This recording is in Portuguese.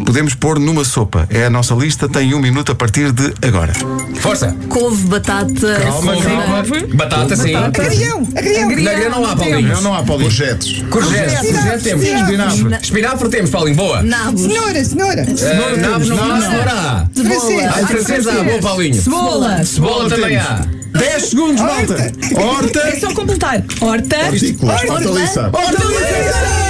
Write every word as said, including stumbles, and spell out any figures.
podemos pôr numa sopa. É a nossa lista, tem um minuto a partir de agora. Força! Couve, batata. Calma, calma. Batata, sim. Agrião, agrião. Na grelha não há, Paulinho. Não, não há, Paulinho. Courgettes. Courgette, courgette temos. Espinafre. Espinafre temos, Paulinho, boa. Nabos. Cenoura, cenoura. Uh, Nabos não há, cenoura há. Francês. Ah, em francês há, boa, Paulinho. Cebola. Cebola também há. dez segundos, malta. Horta. É só completar. Horta. Hortícolas. Hortaliça. Hortaliça!